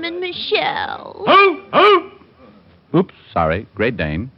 and Michelle. Oh, oh! Oops, sorry. Great Dane.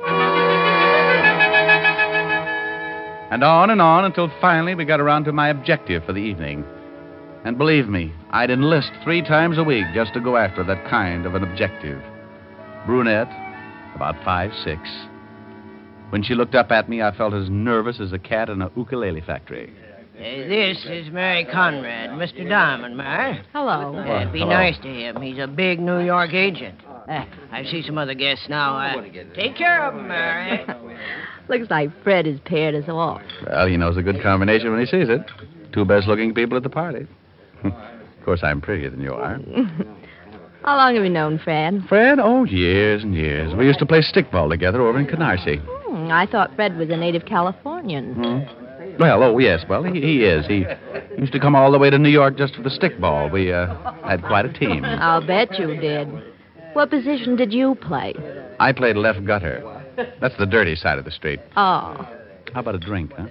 And on until finally we got around to my objective for the evening. And believe me, I'd enlist 3 times a week just to go after that kind of an objective. Brunette, about 5'6". When she looked up at me, I felt as nervous as a cat in a ukulele factory. This is Mary Conrad, Mr. Diamond, Mary. Hello. Be hello. nice to him. He's a big New York agent. I see some other guests now. Take care of him, Mary. Looks like Fred has paired us off. Well, he knows a good combination when he sees it. 2 best-looking people at the party. Of course, I'm prettier than you are. How long have you known Fred? Fred? Oh, years and years. We used to play stickball together over in Canarsie. I thought Fred was a native Californian. Well, oh, yes. Well, he is. He used to come all the way to New York just for the stickball. We had quite a team. I'll bet you did. What position did you play? I played left gutter. That's the dirty side of the street. Oh. How about a drink, huh?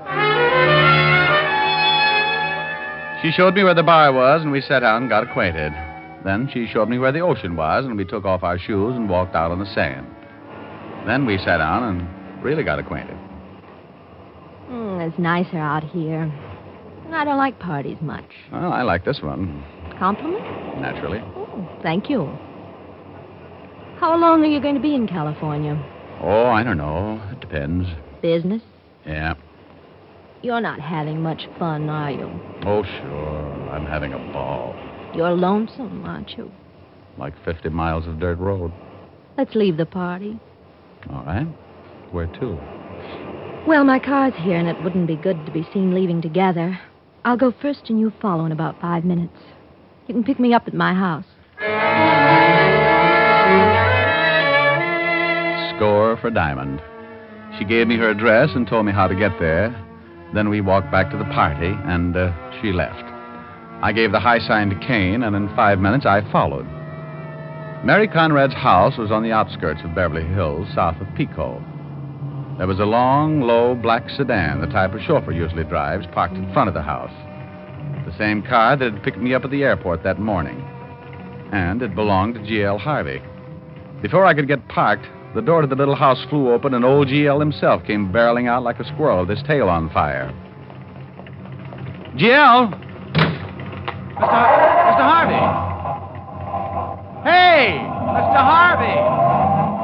She showed me where the bar was, and we sat down and got acquainted. Then she showed me where the ocean was, and we took off our shoes and walked out on the sand. Then we sat down and really got acquainted. It's nicer out here. I don't like parties much. Well, I like this one. Compliment? Naturally. Thank you. How long are you going to be in California? Oh, I don't know. It depends. Business? Yeah. You're not having much fun, are you? Oh, sure. I'm having a ball. You're lonesome, aren't you? Like 50 miles of dirt road. Let's leave the party. All right. Where to? Well, my car's here, and it wouldn't be good to be seen leaving together. I'll go first, and you follow in about 5 minutes. You can pick me up at my house. Score for Diamond. She gave me her address and told me how to get there. Then we walked back to the party, and she left. I gave the high sign to Kane, and in 5 minutes I followed. Mary Conrad's house was on the outskirts of Beverly Hills, south of Pico. There was a long, low, black sedan, the type a chauffeur usually drives, parked in front of the house. The same car that had picked me up at the airport that morning. And it belonged to G.L. Harvey. Before I could get parked, the door to the little house flew open, and old G.L. himself came barreling out like a squirrel with his tail on fire. G.L.! Mr. Harvey! Hey! Mr. Harvey!